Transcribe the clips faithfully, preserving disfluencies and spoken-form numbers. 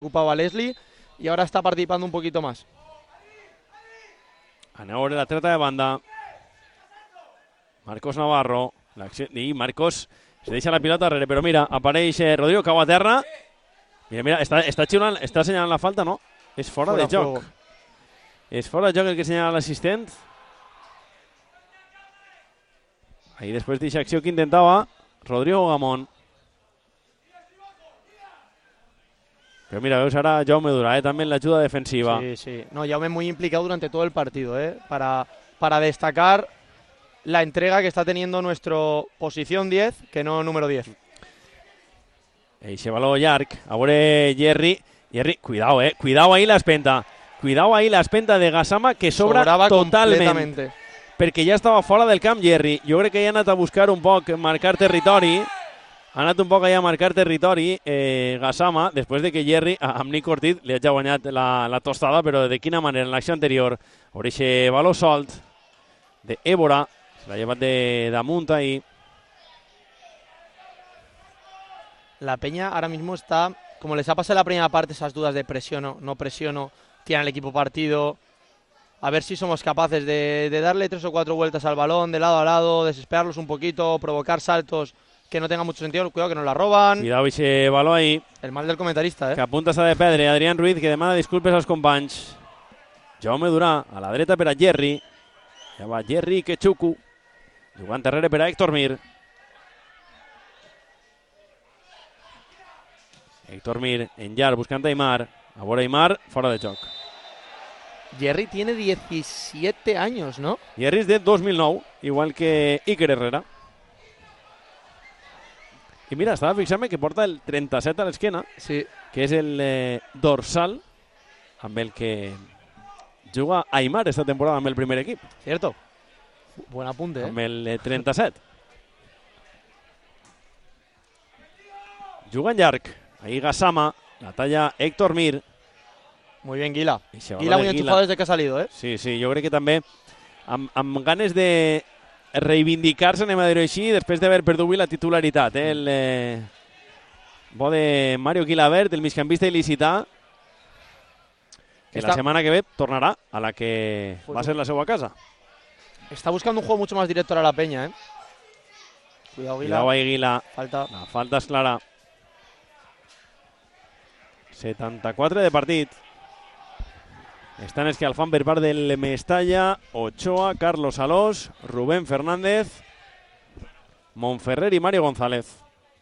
ocupaba Leslie y ahora está participando un poquito más. Anem a veure la treta de banda. Marcos Navarro. I Marcos se deixa la pilota darrere, però mira, apareix eh, Rodrigo, cau a terra. Mira, mira, està, està, xiulant, està assenyalant la falta, no? És fora, fora de joc. Juego. És fora de joc el que assenyala l'assistent. Ahí després d'aquesta acció que intentava Rodrigo Gamón. Pero mira, veus ahora Jaume Durà, ¿eh? También la ayuda defensiva. Sí, sí. No, Jaume muy implicado durante todo el partido, ¿eh? Para, para destacar la entrega que está teniendo nuestro posición diez, que no número diez. Eixe baló llarg, a veure Jerry. Jerry, cuidado, eh. Cuidado ahí la espenta. Cuidado ahí la espenta de Gassama, que sobra Sobrava totalment. Perquè ja estava fora del camp Jerry. Jo crec que ja ha anat a buscar un poc marcar territori. Ha anat un poc allà a marcar territori eh, Gassama, després de que Jerry, amb Nick Ortiz, li ha ja guanyat la, la tostada, però de quina manera en l'acció anterior. Obre aquest baló solt d'Évora, se l'ha llevat de damunt ahí. La Peña ahora mismo está, como les ha pasado en la primera parte, esas dudas de presiono, no presiono, tiran el equipo partido. A ver si somos capaces de, de darle tres o cuatro vueltas al balón, de lado a lado, desesperarlos un poquito, provocar saltos que no tenga mucho sentido, cuidado que nos la roban. Cuidado ese baló ahí. El mal del comentarista, eh. Que apunta s'ha de perdre Adrián Ruiz, que demana disculpes als companys. Jaume Durà, a la dreta per a Jerry. Ja va Jerry Quechucu. Jugant darrere per a Héctor Mir. Héctor Mir en llarg buscant Aimar. A veure Aimar, fora de joc. Jerry tiene diecisiete años, ¿no? Jerry és de dos mil nou, igual que Iker Herrera. I mira, estava fixant-me que porta el trenta-set a l'esquena, sí. Que és el eh, dorsal amb el que juga Aimar esta temporada amb el primer equip. Cierto. Buen apunte, eh? Amb el eh, trenta-set. Juga en llarg. Ahí Gassama, la talla Héctor Mir. Muy bien, Guila. Guila muy enchufado desde que ha salido, ¿eh? Sí, sí, jo crec que també amb, amb ganes de reivindicar-se, anem a dir-ho així, després d'haver perdut la titularitat. Eh? El eh, bo de Mario Guilabert, el migcampista il·licità, que Está... la setmana que ve tornarà a la que pues va ser la seva casa. Está buscando un juego mucho más directo a la Peña, ¿eh? Cuidado, Guila. Cuidado ahí, Guila. Falta. La falta és clara. setanta-quatre de partit. Estan escalfant per part del Mestalla, Ochoa, Carlos Alós, Rubén Fernández, Monferrer i Mario González.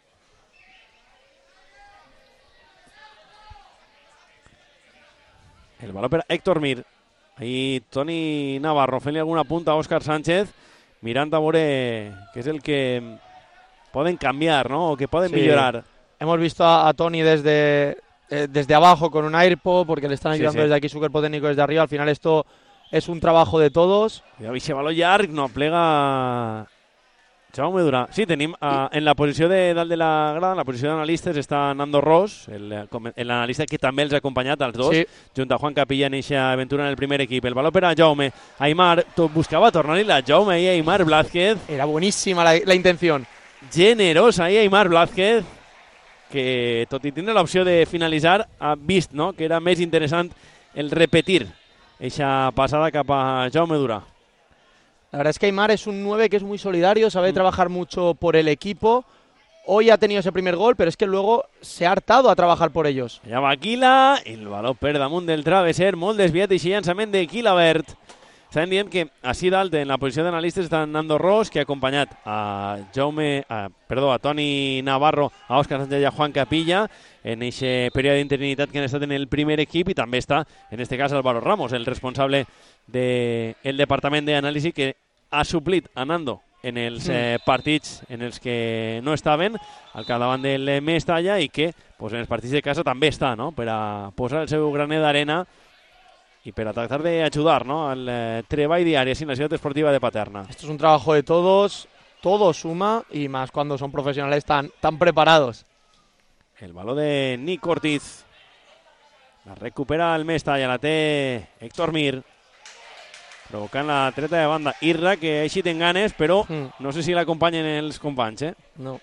El baló per Héctor Mir. Ahí Toni Navarro fent-li alguna punta a Óscar Sánchez, mirant a veure què és el que poden canviar, ¿no? O que poden sí. millorar. Hemos visto a, a Toni desde... Eh, desde abajo con un airpo, porque le están ayudando sí, sí. desde aquí superpotécnico desde arriba. Al final esto es un trabajo de todos. Ja ese baló llarg, no plega Jaume Durà. Sí, tenim uh, en la posició de dalt de la grada, en la posició d'analistes està Nando Ros, l'analista que també els ha acompanyat, els dos, sí. junt a Juan Capilla en eixa aventura en el primer equip. El baló per a Jaume. Aimar buscava tornar-hi la Jaume i Aimar Blázquez. Era buenísima la, la intención. Generosa ahí Aimar Blázquez, que tot i tindre l'opció de finalitzar ha vist, no?, que era més interessant el repetir esa pasada cap a Jaume Durà. La verdad es que Aimar es un nueve que es muy solidario, sabe mm. trabajar mucho por el equipo. Hoy ha tenido ese primer gol, pero es que luego se ha hartado a trabajar por ellos. Allà va Quila, el baló per damunt del travesser, molt desviat i llançament de Quilabert. Estan dient que així dalt en la posició d'analistes està Nando Ros, que ha acompanyat a Jaume, a, perdó, a Toni Navarro, a Óscar Sánchez i a Juan Capilla en aquest període d'interinitat que han estat en el primer equip, i també està, en este cas, Álvaro Ramos, el responsable del de departament d'anàlisi, que ha suplit a Nando en els eh, partits en els que no estaven al capdavant del Mestalla, i que pues, en els partits de casa també està, no?, per a posar el seu granet d'arena y para tratar de ayudar, ¿no?, al eh, treball diari en la ciudad esportiva de Paterna. Esto es un trabajo de todos, todo suma, y más cuando son profesionales tan, tan preparados. El balón de Nick Ortiz. La recupera el Mestalla, la té Héctor Mir. Provocant la treta de banda Irra, que així ten ganes, però mm. no sé si l'acompanyen els companys, eh? No.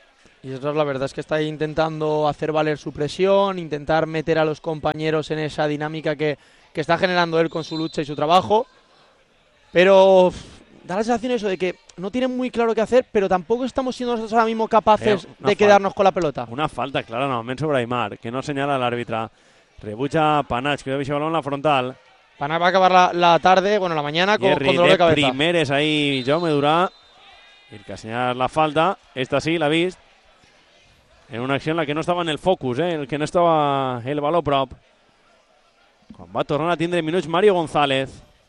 Y eso la verdad es que está intentando hacer valer su presión, intentar meter a los compañeros en esa dinámica que, que está generando él con su lucha y su trabajo. Pero uf, da la sensación eso de que no tienen muy claro qué hacer, pero tampoco estamos siendo nosotros ahora mismo capaces eh, de quedarnos con la pelota. Una falta clara normalment sobre Aimar, que no senyala l'àrbitre. Rebutja Panach, que debe ese balón en la frontal. Panach va a acabar la, la tarde, bueno, la mañana con, con dolor de cabeza. Primeres ahí, Jaume Durà. El que señala la falta, esta sí, la ha vist. En una acció en la que no estava en el focus, eh? el que no estava el baló prop. Quan va tornar a tindre minuts Mario González.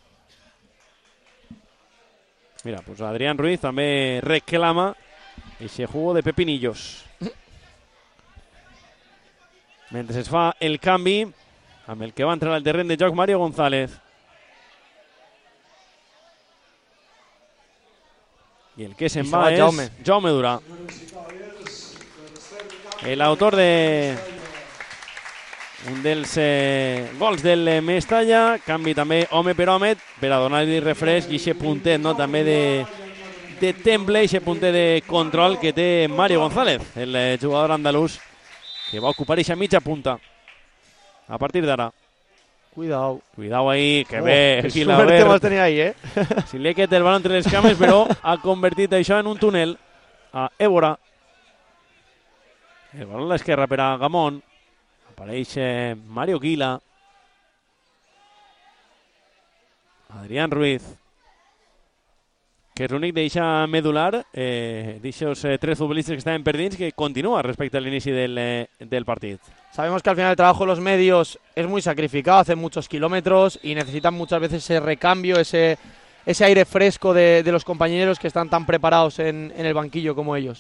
Mira, pues Adrián Ruiz també reclama ese juego de pepinillos. Mentre es fa el canvi amb el que va entrar al terreny de joc Mario González. Y el que se'n va és Jaume, Jaume Durà. El autor de un dels eh, gols del Mestalla. Canvi també home per home per a donar-li refresc i aquest puntet, no? també de, de temple, aquest puntet de control que té Mario González, el eh, jugador andalús, que va ocupar eixa mitja punta a partir d'ara. Cuidado. Cuidado ahí, que oh, bé. Qué suerte hemos tenido ahí, eh. Si li queda el balón entre les cames, però ha convertit això en un túnel a Évora. El balón a l'esquerra per a Gamón. Apareix eh, Mario Quila. Adrián Ruiz. Que és l'únic d'eixa medular, eh, d'eixos eh, tres futbolistes que estaven perdins, que continua respecte a l'inici del, eh, del partit. Sabemos que al final el trabajo de los medios es muy sacrificado, hacen muchos kilómetros y necesitan muchas veces ese recambio, ese, ese aire fresco de, de los compañeros que están tan preparados en, en el banquillo como ellos.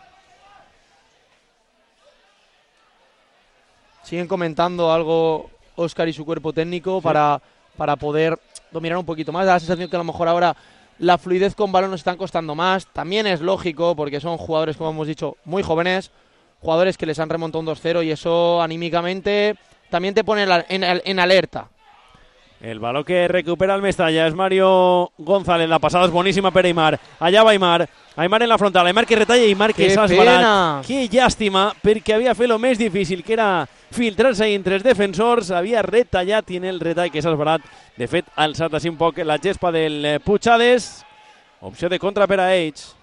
Siguen comentando algo Óscar y su cuerpo técnico sí. para, para poder dominar un poquito más. Da la sensación que a lo mejor ahora la fluidez con balón nos están costando más. También es lógico porque son jugadores, como hemos dicho, muy jóvenes, jugadores que les han remontado un dos cero y eso anímicamente también te pone en, en, en alerta. El balón que recupera el Mestalla es Mario González. La pasada es boníssima per Aimar. Allà va Aimar. Aimar en la frontal. Aimar que retalla i Aimar que s'ha esbarat. Que llàstima, perquè havia fet el més difícil, que era filtrar-se entre els defensors. Havia retallat i en el retall que s'ha esbarat. De fet, ha alçat així un poc la gespa del Puigades. Opció de contra per a ells.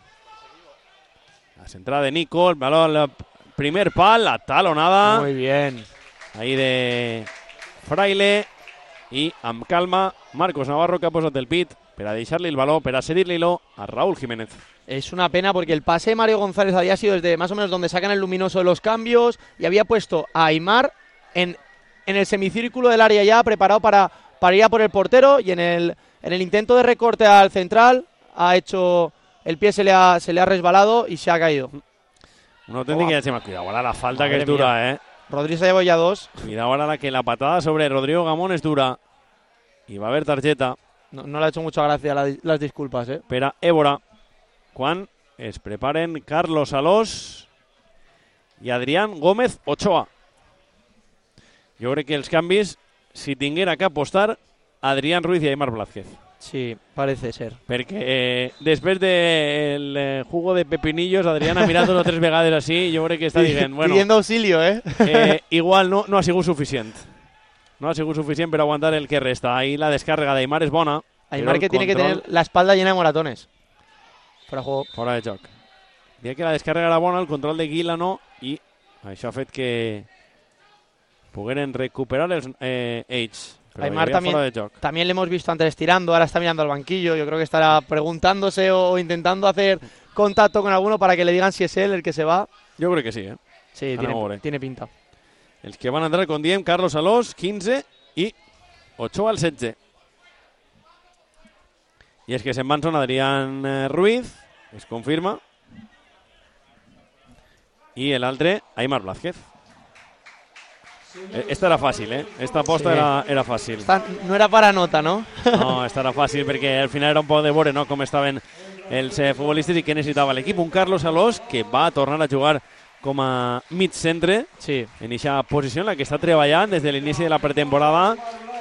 La centrada de Nico. El balón al primer pal. La talonada. Muy bien. Ahí de Fraile. I amb calma Marcos Navarro, que ha posat el pit per a deixar-li el baló, per a cedir-li-lo a Raúl Jiménez. Es una pena porque el pase de Mario González había sido desde más o menos donde sacan el luminoso de los cambios y había puesto a Aimar en, en el semicírculo del área ya preparado para, para ir a por el portero y en el, en el intento de recorte al central ha hecho, el pie se le ha, se le ha resbalado y se ha caído. Un auténtico, oh. ya cuidado, ahora la falta Madre que es dura, mía. eh. Rodríguez ha llevado ya dos. Cuidado ahora la que la patada sobre Rodrigo Gamón es dura. Y va a haber tarjeta. No, no le ha hecho mucha gracia la, las disculpas, eh. Per a Évora. Quan es preparen Carlos Alós i Adrián Gómez Ochoa. Jo crec que els canvis, si tinguera que apostar, Adrián Ruiz i Aimar Blázquez. Sí, parece ser. Perquè eh, després del eh, jugo de pepinillos, Adrián ha mirat dos o tres vegades així, jo crec que està dient, bueno, pidiendo auxilio, eh? eh igual no, no ha sigut suficient. No ha sigut suficient per aguantar el que resta. Ahí la descàrrega d'Aimar és bona. Aimar que tiene que tener la espalda llena de moratones. Fora juego. Fora de joc. Diria que la descàrrega era bona, el control de Guila no, i això ha fet que pogueren recuperar els eh, ells. Pero Aimar también, también le hemos visto antes estirando, ahora está mirando al banquillo. Yo creo que estará preguntándose o intentando hacer contacto con alguno para que le digan si es él el que se va. Yo creo que sí, ¿eh? Sí, tiene, tiene pinta. Els que van entrar con diem Carlos Alós, quinze, i Ochoa al setze. I és que se'n van són Adrián Ruiz, es confirma, i l'altre, Aimar Blázquez. Esta era fàcil, eh? Esta aposta sí. era, era fàcil. Esta no era para nota, no? No, esta era fàcil perquè al final era un poc de veure, no?, com estaven els eh, futbolistes i què necessitava l'equip. Un Carlos Alós que va tornar a jugar com a mig centre, sí. en aquesta posició en la que està treballant des de l'inici de la pretemporada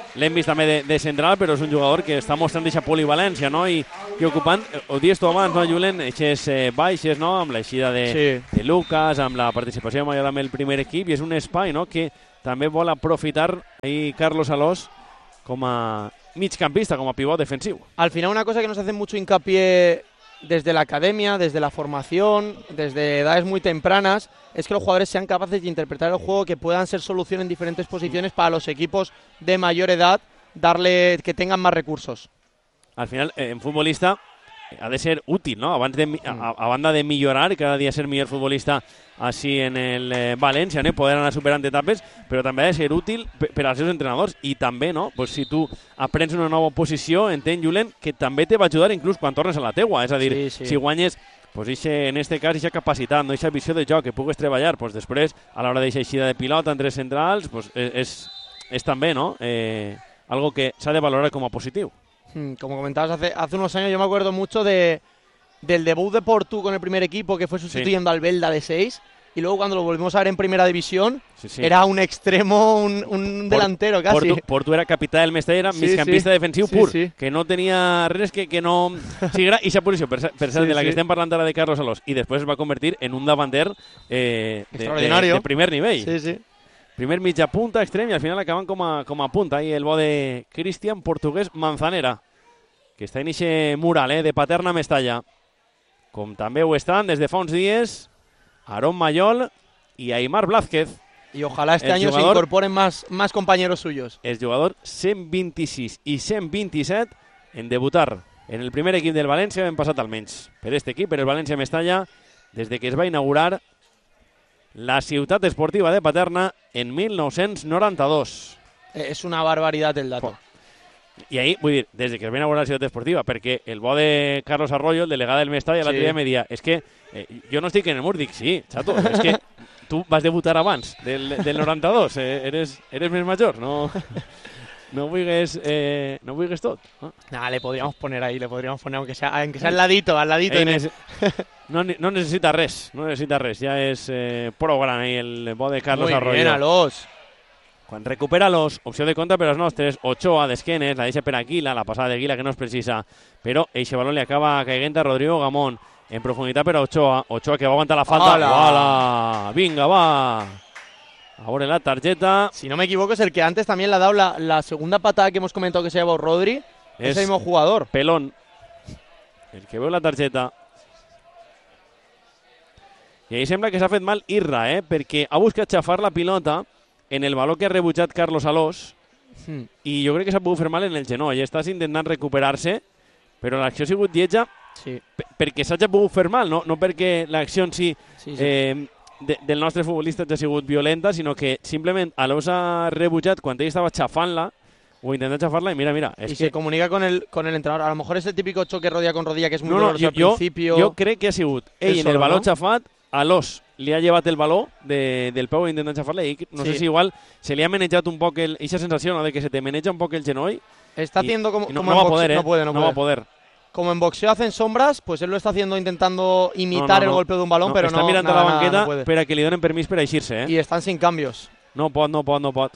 l'hem vist també de, de central, però és un jugador que està mostrant aquesta polivalència, no? I, i ocupant, ho dius tu abans, no, Julen, eixes eh, baixes, no? Amb l'eixida de, sí. de Lucas, amb la participació de Mallol amb el primer equip, i és un espai, no?, que també vol aprofitar ahí Carlos Alós com a migcampista, com a pivot defensiu. Al final una cosa que nos hace mucho hincapié desde la academia, desde la formación, desde edades muy tempranas, es que los jugadores sean capaces de interpretar el juego, que puedan ser solución en diferentes posiciones para los equipos de mayor edad, darle que tengan más recursos. Al final, eh, en futbolista ha de ser útil, no? Abans de, a, a banda de millorar, cada dia ser millor futbolista així en el eh, València, no? Poder anar superant etapes, però també ha de ser útil per, per als seus entrenadors. I també, no? Pues si tu aprens una nova posició, entén, Julen, que també te va ajudar inclús quan tornes a la teua. És a dir, sí, sí. si guanyes, pues ixe, en este cas, aquesta capacitat, no? Aquesta visió de joc que pugues treballar, pues després, a l'hora d'eixa eixida de pilota entre centrals, pues és, és, és també, no? Eh, algo que s'ha de valorar com a positiu. Como comentabas hace, hace unos años, yo me acuerdo mucho de, del debut de Portu con el primer equipo, que fue sustituyendo sí. al Belda de seis, y luego cuando lo volvimos a ver en primera división, sí, sí. era un extremo, un, un Por, delantero casi. Portu, Portu era capità del Mestalla, era sí, migcampista sí. defensiu sí, pur, sí. que no tenia res que, que no... Sí, era aquesta posició, per, per cert, sí, de la que sí. estem parlant ara de Carlos Alós, i després es va convertir en un davanter eh, de, de, de primer nivell. Sí, sí. Primer mitja punta, extrem, i al final acaben com a, com a punta. I el bo de Cristian Portugués Manzanera, que està en eixe mural eh, de Paterna Mestalla. Com també ho estan des de fa uns dies Aarón Mallol i Aimar Blázquez. Y ojalá este año jugador, se incorporen más, más compañeros suyos. El jugador cent vint-i-sis i cent vint-i-set en debutar en el primer equip del València ben passat almenys. Per aquest equip, per el València Mestalla, des de que es va inaugurar la ciutat esportiva de Paterna en mil nou-cents noranta-dos. Es una barbaridad el dato. I ahí, vull dir, des de que es va inaugurar la ciutat esportiva, perquè el bo de Carlos Arroyo, el delegado del Mestalla, sí. l'altre dia me dia, és que eh, jo no estic en el mur, dic, sí, xato, és que tu vas debutar abans del, del noranta-dos, eh, eres, eres més major, no... No vulgues, eh, no vulgues tot. ¿No? Nah, le podríamos poner ahí, le podríamos poner, aunque sea, aunque sea al ladito, al ladito. Eh, nece no, no necesita res, no necesita res. Ja és eh, prou gran ahí el bo de Carlos Muy Arroyo. Muy bien, Alós. Quan recupera los, opció de contra per als nostres, Ochoa d'esquenes, la deixa per Aquila, la passada de Aquila que no es precisa, però eixe balón li acaba caiguent a Rodrigo Gamón. En profunditat per a Ochoa, Ochoa que va aguantar la falta. ¡Hala! ¡Hala! Vinga, va! Ahora la tarjeta. Si no me equivoco, es el que antes también le ha dado la, la segunda patada que hemos comentado que se ha llevado Rodri. Es el mismo jugador. Pelón. El que veu la targeta. I ahí sembla que s'ha fet mal Irra, eh? Perquè ha buscat xafar la pilota en el baló que ha rebutjat Carlos Alós. Hmm. I jo crec que s'ha pogut fer mal en el genoll. Estàs intentant recuperar-se, però l'acció ha sigut lletja sí. perquè s'ha pogut fer mal, no, no perquè l'acció en si... sí, sí. Eh, De, del nostre futbolista ja ha sigut violenta, sinó que simplement Alós ha rebutjat quan ell estava xafant-la o intentant xafar-la i mira, mira. És y que... se comunica con el, con el entrenador. A lo mejor es el típico choque rodilla con rodilla que es muy no, doloroso no, jo, al principio. Jo crec que ha sigut ell en el baló no? xafat, Alós li ha llevat el baló de, del peu intentant xafar-la i no sí. sé si igual se li ha manejat un poc aquesta sensació no, de que se te maneja un poc el genoll. Està haciendo como, y no, como no va a poder, eh? no puede, no, no puede. va a poder. Como en boxeo hacen sombras, pues él lo está haciendo intentando imitar no, no, no. el golpe de un balón, no, pero està no mirant nada, a la banqueta no per a que li donen permís per a eixir-se. Eh? Y están sin cambios. No pot, no pot, no pot.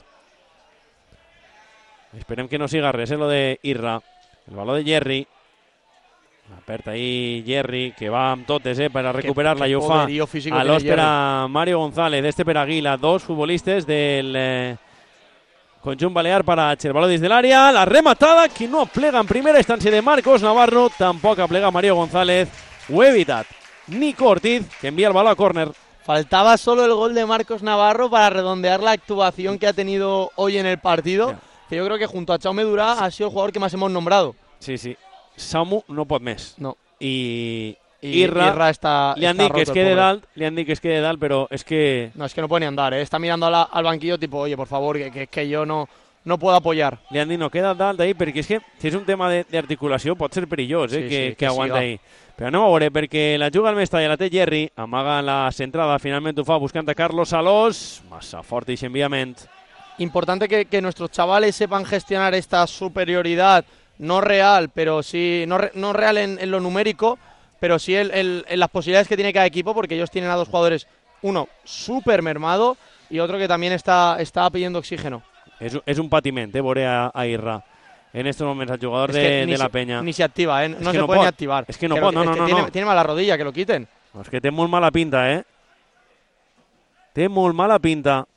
Esperem que no siga res, eh, lo de Irra. El baló de Jerry. Aperta ahí Jerry, que va amb totes eh, per a recuperar-la i ho fa. Alós per a Mario González, este per a Aguila. Dos futbolistes del... Eh, conjunt balear per a Cherbaló des de l'àrea, la rematada, qui no plega en primera instància de Marcos Navarro, tampoc plega Mario González, ho he evitat. Nico Ortiz, que envía el balón a córner. Faltaba solo el gol de Marcos Navarro para redondear la actuación que ha tenido hoy en el partido, yeah. que yo creo que junto a Jaume Durà ha sido el jugador que más hemos nombrado. Sí, sí. Samu no pot més. No. I... I Irra, Irra està, li han dit que es quede dalt, li han dit que es quede dalt, però és que... No, es que no puede ni andar, ¿eh? Está mirando la, al banquillo tipo, oye, por favor, que, que, que yo no, no puedo apoyar. Li han dit, no, queda dalt ahí, perquè és que si és un tema d'articulació pot ser perillós, eh, sí, que, sí, que, que aguanta ahí. Però anem a veure, perquè la juga al Mestalla, la té Jerry, amaga la centrada, finalment ho fa buscant a Carlos Alós, massa fort i enviament. Importante que, que nuestros chavales sepan gestionar esta superioridad, no real, pero sí, no, re, no real en, en lo numérico, pero sí el, el, en las posibilidades que tiene cada equipo, porque ellos tienen a dos jugadores, uno súper mermado y otro que también está, está pidiendo oxígeno. és, és un patiment, eh, veure a, a Irra en estos moments, el jugador es de, de se, la Peña. Ni se activa, ¿eh? No es se no puede pot. ni activar. Es que no que pot, lo, no, no, es que no, tiene, no. tiene mala rodilla, que lo quiten. No, és que té molt mala pinta, eh? Té molt mala pinta.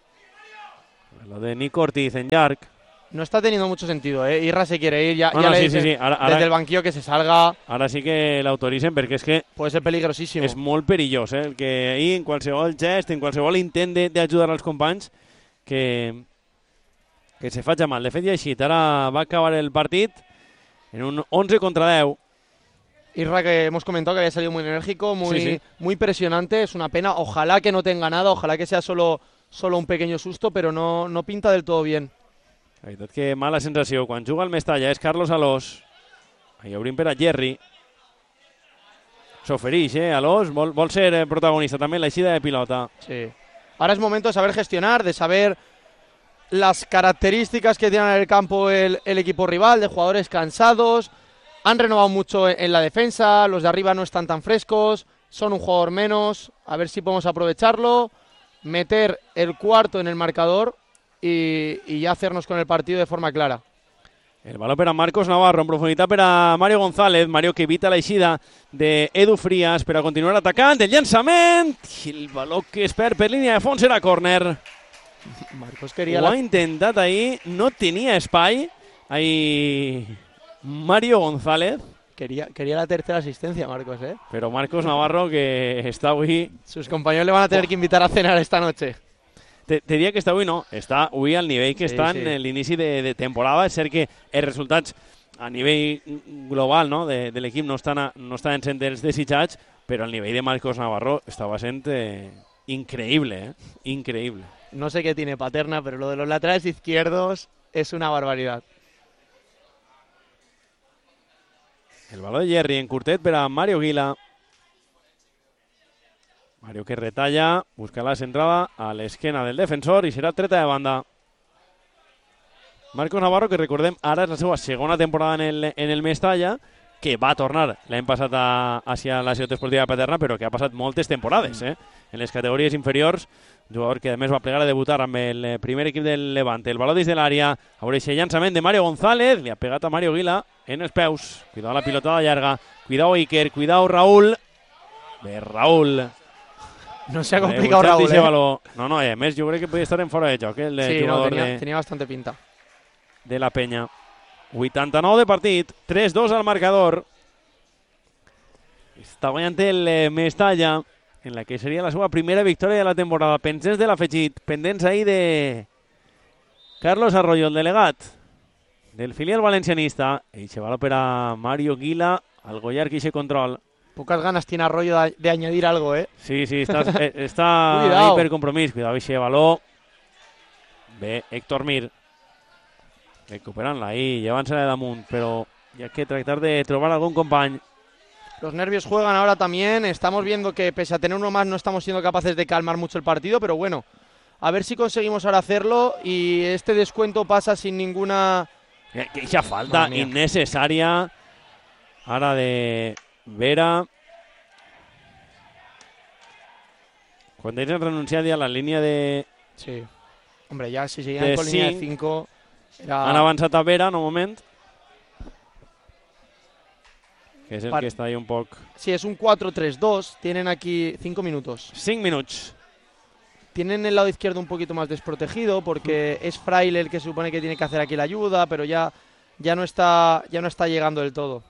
Lo de Nico Ortiz en llarg. No está teniendo mucho sentido, ¿eh? Irra se quiere ir, ya, No, ya no, le sí, dicen sí, sí. Ara, ara, desde el banquillo que se salga. Ara sí que l'autoritzen perquè és que Puede ser peligrosísimo. és molt perillós, eh? El que ahir en qualsevol gest, en qualsevol intent d'ajudar als companys, que, que se faci mal. De fet, i així, ara va acabar el partit en un once contra deu. Irra, que hemos comentado que había salido muy enérgico, muy, Sí, sí. muy presionante, es una pena. Ojalá que no tenga nada, ojalá que sea solo, solo un pequeño susto, pero no, no pinta del todo bien. La veritat que mala sensació. Quan juga el Mestalla és Carlos Alós. Ahí obrim per a Jerry. S'oferix, eh, Alós. Vol, vol ser eh, protagonista també en l'eixida de pilota. Sí. Ahora es momento de saber gestionar, de saber las características que tiene en el campo el, el equipo rival, de jugadores cansados. Han renovado mucho en, en la defensa, los de arriba no están tan frescos, son un jugador menos. A ver si podemos aprovecharlo, meter el cuarto en el marcador y, y ya hacernos con el partido de forma clara. El baló per a Marcos Navarro, en profunditat per a Mario González. Mario que evita l'eixida d'Edu Frías per a continuar atacant. El llançament! I el baló que es perd per línia de fons era córner. Marcos quería Ho la... ha intentat ahir, no tenia espai. Ahí Mario González. Quería, quería la tercera asistencia, Marcos, ¿eh? Però Marcos Navarro, que està avui... Sus compañeros le van a tener que invitar a cenar esta noche. Te, te diria que està avui no, està avui al nivell que Sí, està sí. en l'inici de, de temporada. És cert que els resultats a nivell global, no, de, de l'equip no estan, a, no estan sent els desitjats, però el nivell de Marcos Navarro estava sent eh, increïble, eh? Increïble. No sé qué tiene Paterna, pero lo de los laterales izquierdos es una barbaridad. El baló de Jerry en curtet per a Mario Guila. Mario que retalla, busca la centrada a l'esquena del defensor i serà treta de banda. Marcos Navarro, que recordem, ara és la seva segona temporada en el, en el Mestalla, que va tornar l'any passat a, hacia la Ciutat Esportiva Paterna, però que ha passat moltes temporades eh? en les categories inferiors. Jugador que a més va plegar a debutar amb el primer equip del Levante. El baló des de l'àrea, a veure si llançament de Mario González, li ha pegat a Mario Guila en els peus. Cuidao la pilotada llarga, cuidao Iker, cuidao Raúl. Bé, Raúl. No se ha Eh, complicado buscant Raúl, eixe ¿eh? baló. No, no, eh, a més jo crec que podia estar en fora de joc, eh, el Sí, no, jugador tenía, de, tenía bastante pinta. de la Penya. vuitanta-nou de partit, tres dos al marcador. Està guanyant el eh, Mestalla, en la que seria la seva primera victòria de la temporada. Pendents de l'afegit, pendents ahir de Carlos Arroyo, el delegat del filial valencianista. Eixe baló per a Mario Guila, algo llarg i eixe control. Pocas ganas tiene Arroyo de, de añadir algo, ¿eh? Sí, sí, està, eh, està Cuidao. ahí per compromís. Cuidado eixe baló. Bé, Héctor Mir. Recuperant-la ahí, llevant-se-la de damunt, però hi ha que tractar de trobar algun company. Los nervios juegan ahora también. Estamos viendo que pese a tener uno más no estamos siendo capaces de calmar mucho el partido, pero bueno, a ver si conseguimos ahora hacerlo y este descuento pasa sin ninguna... Que eixa falta Madre mía. innecessària ara de Vera. Quan ells han renunciat ja a la línia de... Sí. Hombre, ya si seguían De con línea de cinc. cinco... Era... Han avançat a Vera en un moment. Que és el Par- que està ahí un poc... Sí, es un cuatro tres dos. Tienen aquí cinco minutos. cinc minuts. Tienen el lado izquierdo un poquito más desprotegido porque es Fraile el que se supone que tiene que hacer aquí la ayuda, pero ya, ya, no, está, ya no está llegando del todo.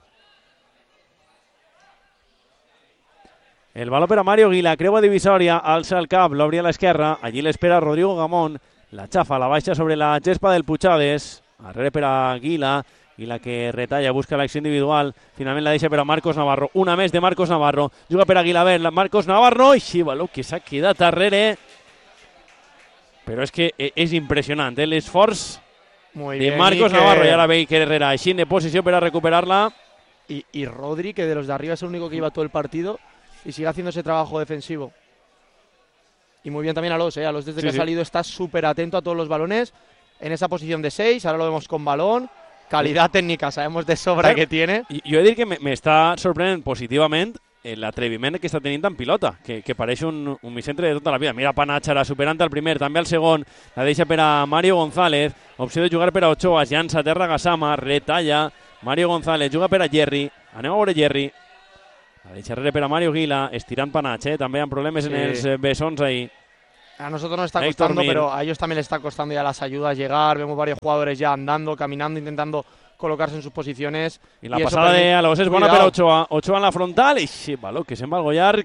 El baló per a Mario Guila, creua divisòria, alça el cap, l'obri a l'esquerra, allí l'espera Rodrigo Gamón, la xafa, la baixa sobre la gespa del Puigades, arrere per a Guila, Guila que retalla, busca l'acció individual, finalment la deixa per a Marcos Navarro, una més de Marcos Navarro, juga per a Guilavert, Marcos Navarro, i sí, baló que s'ha quedat darrere, però és que és impressionant, eh? L'esforç Muy de bien, Marcos Iker. Navarro, i ara ve Iker Herrera, així de posició per a recuperar-la. Y, y Rodri, que de los de arriba es el único que iba todo el partido y sigue haciendo ese trabajo defensivo. Y muy bien también Alós, ¿eh? Alós desde Sí, que sí. ha salido está súper atento a todos los balones. En esa posición de seis, ahora lo vemos con balón. Calidad técnica, sabemos de sobra Claro. que tiene. I- Jo he de dir que me- m'està sorprenent positivament l'atreviment que està tenint en pilota, que, que pareix un, un Vicente de tota la vida. Mira Panachara superant el primer, també el segon, la deixa per a Mario González, opció de jugar per a Ochoa, llança a terra Gassama, retalla, Mario González juga per a Jerry, anem a veure Jerry, la deixa rere per a Mario Guila, estirant Panach, eh? també amb problemes sí. en els bessons ahí. A nosotros nos está Héctor costando, Mir. Pero a ellos también les está costando ya las ayudas llegar, vemos varios jugadores ya andando, caminando, intentando colocarse en sus posiciones. I la I passada de Alós és bona per a Ochoa. Ochoa en la frontal i sí, baló que se'n va algo llarg.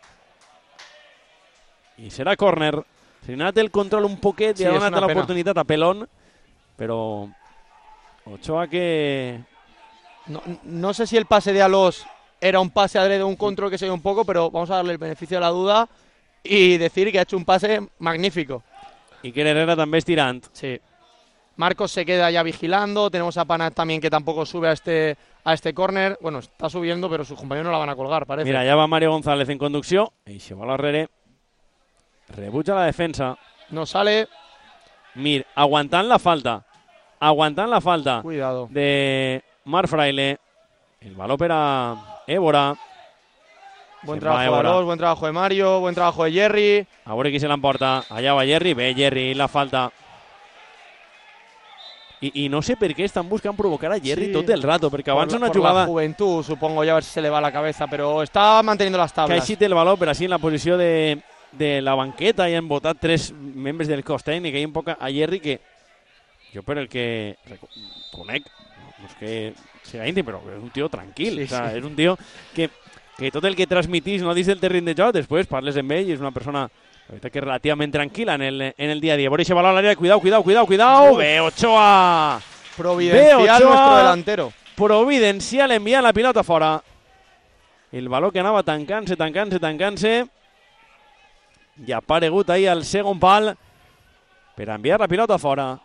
I serà córner. Se li ha donat el control un poquet i sí, ha donat l'oportunitat a Pelón, però Ochoa que... No, no sé si el pase de Alós era un pase adrede, un control que se dio un poco, pero vamos a darle el beneficio de la duda y decir que ha hecho un pase magnífico. I que Herrera també estirant. Sí. Marcos se queda ya vigilando, tenemos a Panach también que tampoco sube a este a este córner, bueno, está subiendo pero sus compañeros no la van a colgar, parece. Mira, ya va Mario González en conducció, i se va a l'Herrera, rebutja la defensa. No sale. Mir, aguantant la falta, aguantant la falta. Cuidado. De Marc Fraile, el baló per a Évora. Buen trabajo de Alós, buen trabajo de Mario, buen trabajo de Jerry. A veure qui se l'emporta, allà va Jerry, ve Jerry, la falta. I, I no sé per què estan buscant provocar a Jerry sí. tot el rato, perquè abans por, una por jugada... la juventud, supongo, ya a ver si se le va la cabeza, pero está manteniendo las tablas. Que així té el valor, però així en la posició de, de la banqueta hi han votat tres membres del cos tècnic, hi ha un poc a Jerry que jo per el que conec, no és que sigui íntim, però és un tio tranquil, sí, o sea, sí. és un tio que, que tot el que transmitís no dins del terreny de joc, després parles amb ell i és una persona... La veritat que és relativament tranquil·la en el, en el dia a dia. Por ese balón a l'àrea, cuidado, cuidado, cuidado, cuidado. Ve Ochoa. Providencial Ve Ochoa. Nuestro delantero. Providencial enviant la pilota fora. El baló que anava tancant-se, tancant-se, tancant-se. I ha aparegut ahí al segon pal per enviar la pilota fora.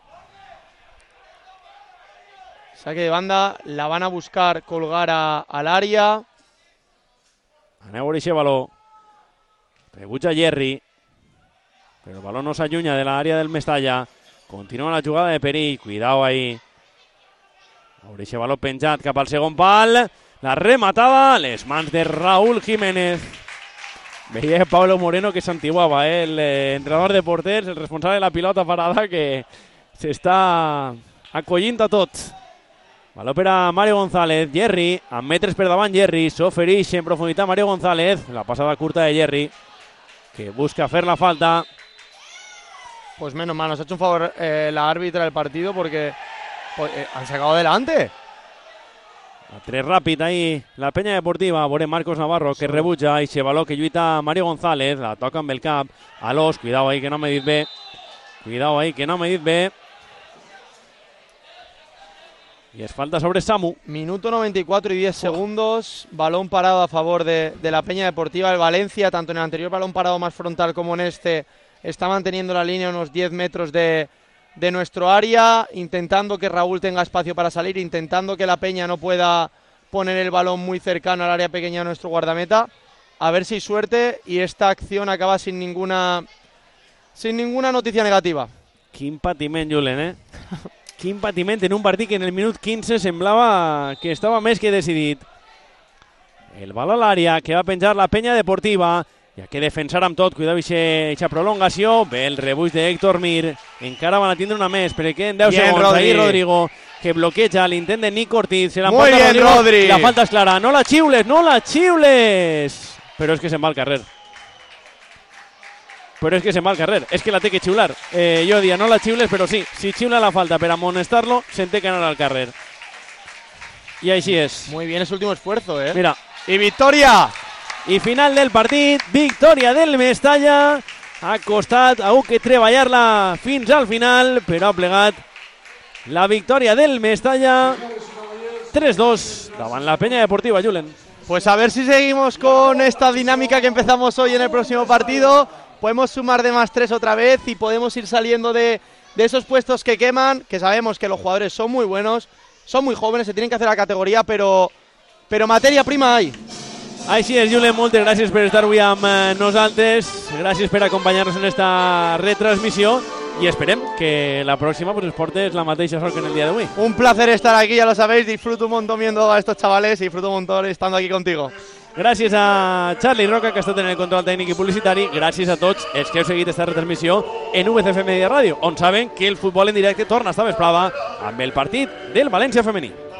Saque de banda, la van a buscar colgar a, al área. Aneu a veure aquest baló. Rebutja Jerry. Pero el balón no se allunya de l'àrea del Mestalla. Continua la jugada de Perill. Cuidado ahí. Obre ese balón penjat cap al segon pal. La rematada. Les mans de Raúl Jiménez. Veia Pablo Moreno que s'antiguava, eh? el eh, entrenador de porters, el responsable de la pilota parada que s'està acollint a tot. Baló per a Mario González. Jerry, amb metres per davant Jerry. S'ofereix en profunditat Mario González. La passada curta de Jerry, que busca hacer la falta. Pues menos mal, nos ha hecho un favor eh, la árbitra del partido porque pues, eh, han sacado adelante. A tres ràpid ahí la Peña Deportiva, veure Marcos Navarro que sí. rebutja i se baló que lluita Mario González, la toca amb el cap. Alós, cuidado ahí que no m'he dit bé. Cuidado ahí que no m'he dit bé. Y es falta sobre Samu. Minuto noventa y cuatro y diez segundos. Balón parado a favor de, de la Peña Deportiva. El Valencia, tanto en el anterior balón parado más frontal como en este, está manteniendo la línea a unos diez metros de, de nuestro área, intentando que Raúl tenga espacio para salir, intentando que la Peña no pueda poner el balón muy cercano al área pequeña de nuestro guardameta. A ver si hay suerte y esta acción acaba sin ninguna, sin ninguna noticia negativa. Quin patiment, Julen, eh? Quin patiment en un partit que en el minut quinze semblava que estava més que decidit. El baló a l'àrea que va penjar la Peña Deportiva. Hi ha que defensar amb tot, cuidado aquesta prolongació. Bé, el rebuig de Héctor Mir. Encara van a tindre una més, però que en deu bien, segons. Rodri. Ahí Rodrigo, que bloqueja l'intent de Nico Ortiz. Se la Muy bien, Rodrigo. Rodri. La falta és clara. No la xiules, no la xiules. Però és que se'n va al carrer. Però és que se'n va al carrer. És que la té que xiular. Eh, jo dia, no la xiules, però sí. Si xiula la falta per amonestar-lo, se'n té que anar al carrer. I així és. Muy bien ese último esfuerzo, eh. Mira. Y victoria. I final del partit, victòria del Mestalla. Ha costat, ha hagut que treballar-la fins al final, però ha plegat la victòria del Mestalla. tres dos davant la Peña Deportiva, Julen. Pues a ver si seguimos con esta dinámica que empezamos hoy en el próximo partido. Podemos sumar de más tres otra vez y podemos ir saliendo de, de esos puestos que queman, que sabemos que los jugadores son muy buenos, son muy jóvenes, se tienen que hacer la categoría, pero, pero materia prima hay. Així és, Julen, moltes gràcies per estar avui amb nosaltres, gràcies per acompanyar-nos en esta retransmissió y esperem que la próxima pues, portes la mateixa sort que en el día de hoy. Un placer estar aquí, ya lo sabéis, disfruto un montón viendo a estos chavales y disfruto un montón estando aquí contigo. Gràcies a Charlie Roca, que ha estat en el control tècnic i publicitari. Gràcies a tots els que heu seguit aquesta retransmissió en V C F Media Ràdio, on saben que el futbol en directe torna esta vesprada amb el partit del València femení.